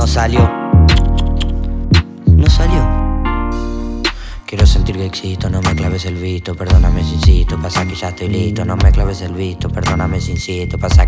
salió. No salió. Quiero sentir que existo, no me claves el visto, perdóname si insisto, pasa que ya estoy listo. No me claves el visto, perdóname si insisto, pasa que